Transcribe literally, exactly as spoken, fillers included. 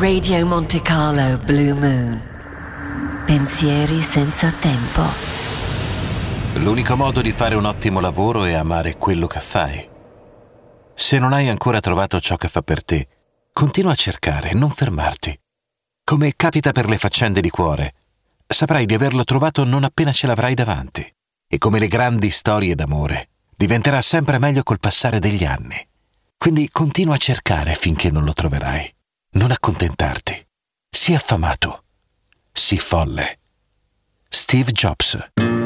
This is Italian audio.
Radio Monte Carlo Blue Moon. Pensieri senza tempo. L'unico modo di fare un ottimo lavoro è amare quello che fai. Se non hai ancora trovato ciò che fa per te, continua a cercare, non fermarti. Come capita per le faccende di cuore, saprai di averlo trovato non appena ce l'avrai davanti. E come le grandi storie d'amore, diventerà sempre meglio col passare degli anni. Quindi continua a cercare finché non lo troverai. Non accontentarti. Sii affamato. Sii folle. Steve Jobs.